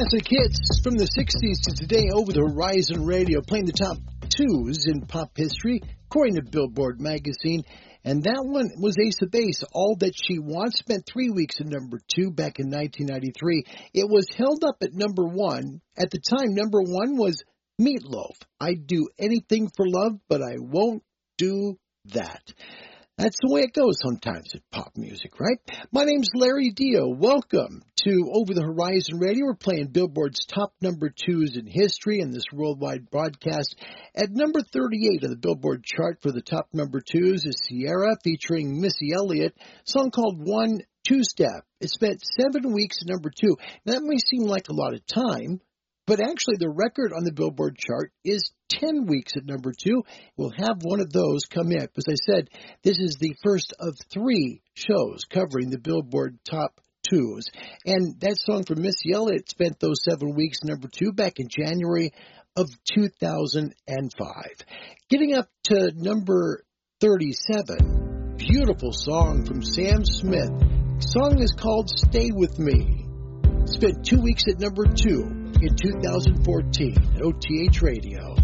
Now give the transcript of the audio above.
classic hits from the 60s to today over the Horizon Radio, playing the top twos in pop history, according to Billboard magazine. And that one was Ace of Base, All That She Wants, spent 3 weeks at number 2 back in 1993. It was held up at number 1. At the time, number 1 was Meatloaf. I'd do anything for love, but I won't do that. That's the way it goes sometimes in pop music, right? My name's Larry Dio. Welcome to Over the Horizon Radio. We're playing Billboard's top number 2s in history in this worldwide broadcast. At number 38 of the Billboard chart for the top number 2s is Sierra featuring Missy Elliott, a song called One Two-Step. It spent 7 weeks at number 2. Now, that may seem like a lot of time, but actually the record on the Billboard chart is 10 weeks at number 2. We'll have one of those come in. As I said, this is the first of 3 shows covering the Billboard top 2s. And that song from Missy Elliott spent those 7 weeks at number 2 back in January of 2005. Getting up to number 37, beautiful song from Sam Smith. The song is called Stay With Me. Spent 2 weeks at number 2 in 2014 at OTH Radio.